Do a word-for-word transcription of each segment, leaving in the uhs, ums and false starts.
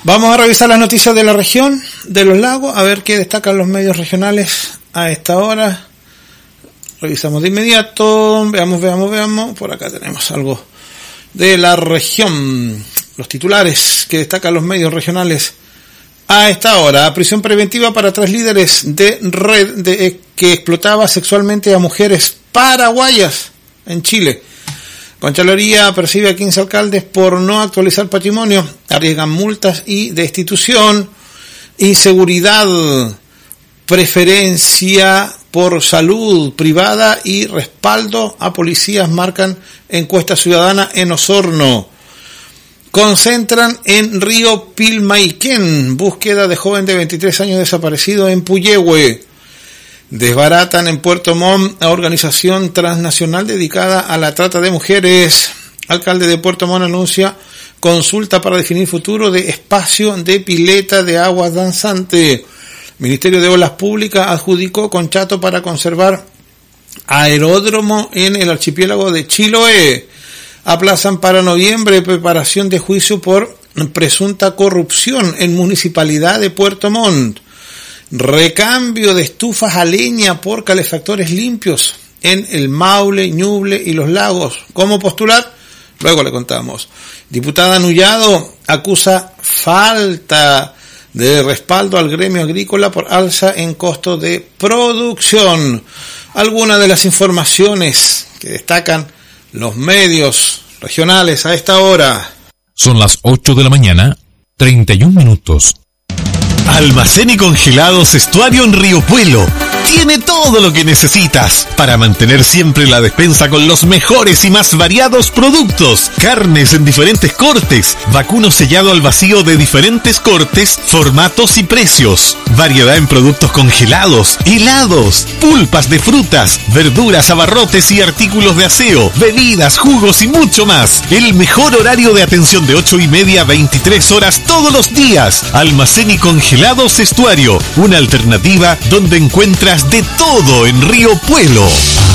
Vamos a revisar las noticias de la región, de los lagos, a ver qué destacan los medios regionales a esta hora. Revisamos de inmediato, veamos, veamos, veamos. Por acá tenemos algo de la región. Los titulares que destacan los medios regionales a esta hora. Prisión preventiva para tres líderes de red de, que explotaba sexualmente a mujeres paraguayas en Chile. Contraloría percibe a quince alcaldes por no actualizar patrimonio. Arriesgan multas y destitución. Inseguridad, preferencia por salud privada y respaldo a policías marcan encuesta ciudadana en Osorno. Concentran en Río Pilmaiquén, búsqueda de joven de veintitrés años desaparecido en Puyehue. Desbaratan en Puerto Montt a organización transnacional dedicada a la trata de mujeres. Alcalde de Puerto Montt anuncia consulta para definir futuro de espacio de pileta de agua danzante. Ministerio de Obras Públicas adjudicó contrato para conservar aeródromo en el archipiélago de Chiloé. Aplazan para noviembre preparación de juicio por presunta corrupción en Municipalidad de Puerto Montt. Recambio de estufas a leña por calefactores limpios en el Maule, Ñuble y Los Lagos. ¿Cómo postular? Luego le contamos. Diputada Nullado acusa falta de respaldo al gremio agrícola por alza en costo de producción. Algunas de las informaciones que destacan los medios regionales a esta hora. Son las ocho de la mañana, treinta y un minutos. Almacén y congelados Estuario en Río Puelo. Tiene todo lo que necesitas para mantener siempre la despensa con los mejores y más variados productos. Carnes en diferentes cortes, vacuno sellado al vacío de diferentes cortes, formatos y precios. Variedad en productos congelados, helados, pulpas de frutas, verduras, abarrotes y artículos de aseo, bebidas, jugos y mucho más. El mejor horario de atención de ocho y media a veintitrés horas todos los días. Almacén y congelados Estuario, una alternativa donde encuentras de todo en Río Puelo.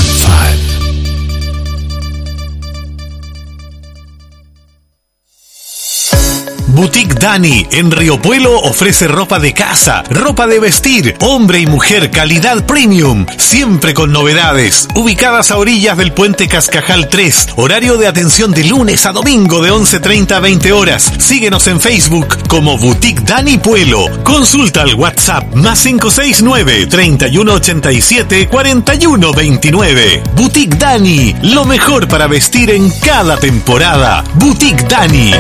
Boutique Dani en Río Puelo ofrece ropa de casa, ropa de vestir, hombre y mujer, calidad premium, siempre con novedades. Ubicadas a orillas del puente Cascajal tres, horario de atención de lunes a domingo de once treinta a veinte horas. Síguenos en Facebook como Boutique Dani Puelo. Consulta al WhatsApp más cinco seis nueve, treinta y uno ochenta y siete, cuarenta y uno veintinueve. Boutique Dani, lo mejor para vestir en cada temporada. Boutique Dani.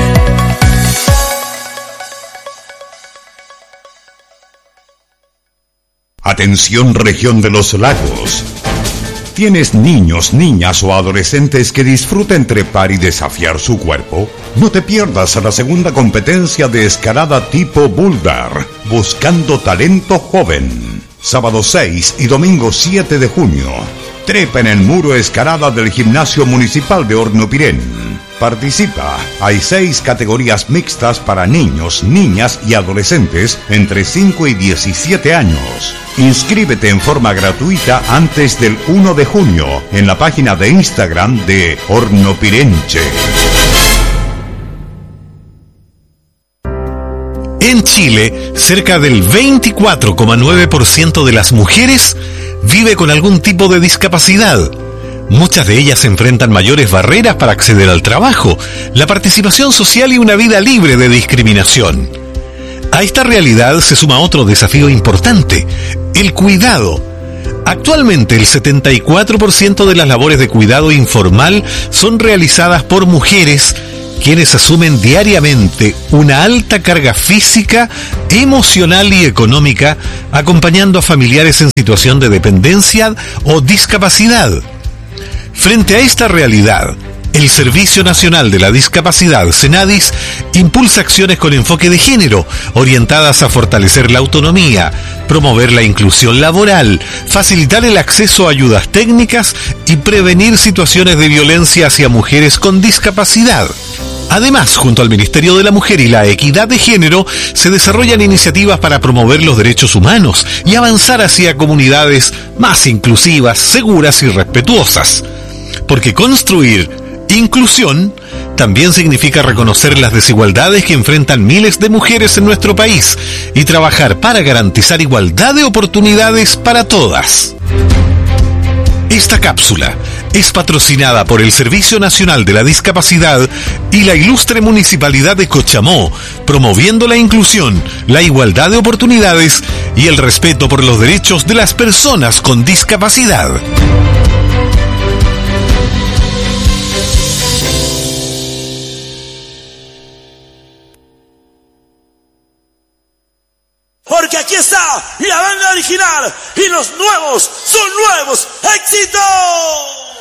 Atención región de los lagos. ¿Tienes niños, niñas o adolescentes que disfruten trepar y desafiar su cuerpo? No te pierdas la segunda competencia de escalada tipo boulder, Buscando Talento Joven. Sábado seis y domingo siete de junio. Trepa en el muro escalada del Gimnasio Municipal de Hornopirén. Participa. Hay seis categorías mixtas para niños, niñas y adolescentes entre cinco y diecisiete años. Inscríbete en forma gratuita antes del uno de junio en la página de Instagram de Hornopirenche. En Chile, cerca del veinticuatro coma nueve por ciento de las mujeres vive con algún tipo de discapacidad. Muchas de ellas enfrentan mayores barreras para acceder al trabajo, la participación social y una vida libre de discriminación. A esta realidad se suma otro desafío importante, el cuidado. Actualmente el setenta y cuatro por ciento de las labores de cuidado informal son realizadas por mujeres, quienes asumen diariamente una alta carga física, emocional y económica, acompañando a familiares en situación de dependencia o discapacidad. Frente a esta realidad, el Servicio Nacional de la Discapacidad, Senadis, impulsa acciones con enfoque de género, orientadas a fortalecer la autonomía, promover la inclusión laboral, facilitar el acceso a ayudas técnicas y prevenir situaciones de violencia hacia mujeres con discapacidad. Además, junto al Ministerio de la Mujer y la Equidad de Género, se desarrollan iniciativas para promover los derechos humanos y avanzar hacia comunidades más inclusivas, seguras y respetuosas. Porque construir Inclusión también significa reconocer las desigualdades que enfrentan miles de mujeres en nuestro país y trabajar para garantizar igualdad de oportunidades para todas. Esta cápsula es patrocinada por el Servicio Nacional de la Discapacidad y la Ilustre Municipalidad de Cochamó, promoviendo la inclusión, la igualdad de oportunidades y el respeto por los derechos de las personas con discapacidad. Porque aquí está la banda original y los nuevos son nuevos éxitos.